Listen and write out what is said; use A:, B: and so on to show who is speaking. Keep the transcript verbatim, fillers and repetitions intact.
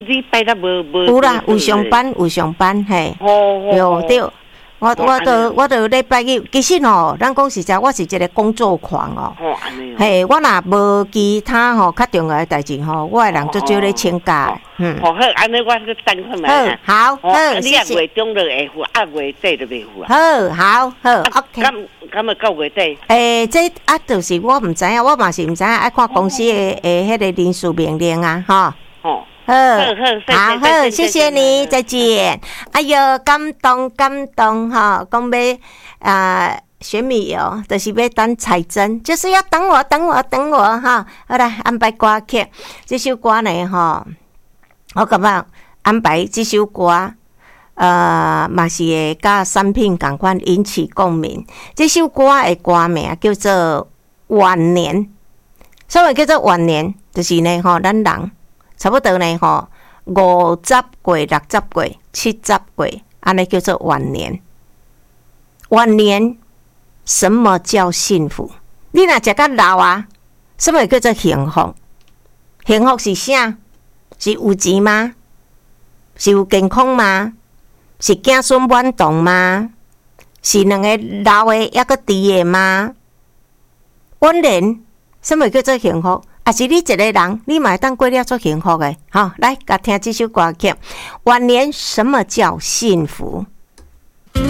A: 你拜六无无？
B: 有啦，有上班，有上班，嘿。
A: 哦
B: 有对。我我都我都礼拜日，其实吼，咱讲实在，我是一个工作狂哦。
A: 哦，安尼。
B: 嘿，我若无其他吼较重要的代志吼，我的人足少咧请假。嗯。
A: 好，好，安尼我去等看卖。
B: 好，好，好，
A: 你啊月中就会付，啊月底就袂付啊。
B: 好，好，好 ，OK。
A: 咁咁啊到月底？
B: 诶，这啊，就是我毋知影，我嘛是毋知影，爱看公司的诶迄个人事命令啊，吼。
A: 哦。
B: 好，好，好，谢谢你，再见。哎哟，感动，感动哈！讲要啊，选米油，就是要等彩针，就是要等我，等我，等我哈。好啦，安排歌曲，这首歌呢，哈，我感觉安排这首歌，呃，嘛是会甲产品同款引起共鸣。这首歌的歌名叫做《晚年》，所谓叫做晚年，就是呢，吼，咱人。差不多呢，吼，五十过、六十过、七十过，安尼叫做晚年。晚年，什麼叫幸福？你若食到老啊，什麼叫做幸福？幸福是啥？是有錢嗎？是有健康嗎？是子孫滿堂嗎？是兩個老的抑個佇的嗎？晚年，什麼叫做幸福？啊，是你一个人，你嘛会当过了做幸福的，好，来，甲听这首歌曲。晚年什么叫幸福？